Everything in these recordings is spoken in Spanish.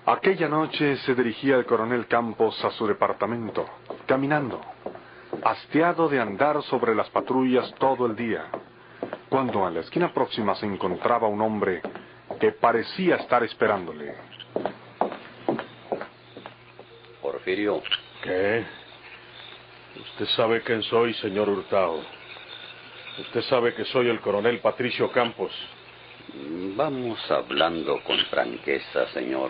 Aquella noche se dirigía el coronel Campos a su departamento, caminando, hastiado de andar sobre las patrullas todo el día, cuando en la esquina próxima se encontraba un hombre que parecía estar esperándole. Porfirio. ¿Qué? Usted sabe quién soy, señor Hurtado. Usted sabe que soy el coronel Patricio Campos. Vamos hablando con franqueza, señor.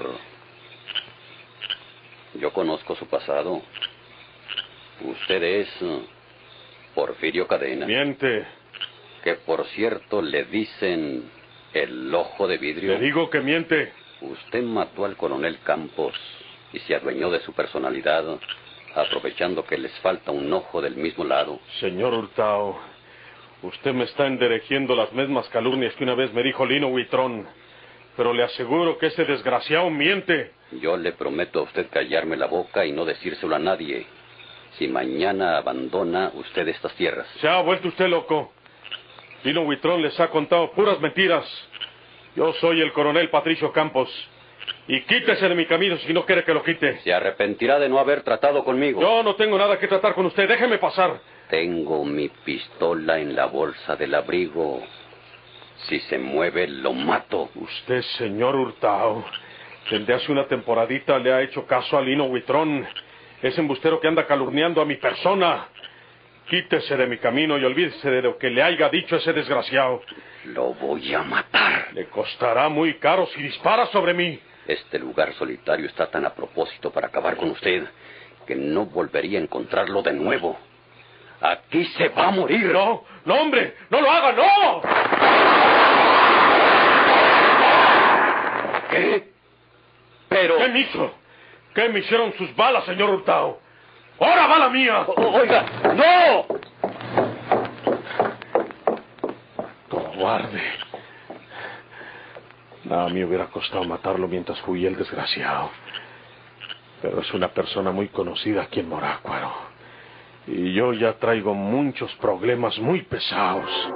Yo conozco su pasado. Usted es Porfirio Cadena. Miente. Que por cierto le dicen el ojo de vidrio. Le digo que miente. Usted mató al coronel Campos y se adueñó de su personalidad, aprovechando que les falta un ojo del mismo lado. Señor Hurtado, usted me está endirigiendo las mismas calumnias que una vez me dijo Lino Huitrón, pero le aseguro que ese desgraciado miente. Yo le prometo a usted callarme la boca y no decírselo a nadie. Si mañana abandona usted estas tierras. Se ha vuelto usted loco. Lino Huitrón les ha contado puras mentiras. Yo soy el coronel Patricio Campos. Y quítese de mi camino si no quiere que lo quite. Se arrepentirá de no haber tratado conmigo. Yo no tengo nada que tratar con usted. Déjeme pasar. Tengo mi pistola en la bolsa del abrigo. Si se mueve, lo mato. Usted, señor Hurtado, desde hace una temporadita le ha hecho caso a Lino Huitrón. Ese embustero que anda calumniando a mi persona. Quítese de mi camino y olvídese de lo que le haya dicho ese desgraciado. Lo voy a matar. Le costará muy caro si dispara sobre mí. Este lugar solitario está tan a propósito para acabar con usted que no volvería a encontrarlo de nuevo. Aquí se va a morir. No, no, hombre, no lo haga, no. ¿Qué? Pero... ¿Qué me hizo? ¿Qué me hicieron sus balas, señor Hurtado? ¡Ahora va la mía! Oiga, ¡no! Cobarde. Nada me hubiera costado matarlo mientras huía el desgraciado. Pero es una persona muy conocida aquí en Morácuaro. Y yo ya traigo muchos problemas muy pesados.